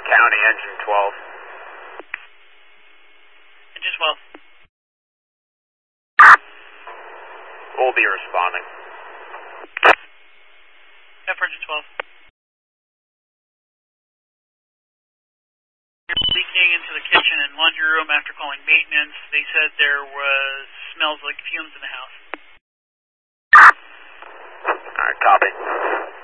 County, engine 12. Engine 12. We'll be responding. Yeah, for engine 12. You're leaking into the kitchen and laundry room after calling maintenance. They said there was smells like fumes in the house. Alright, copy.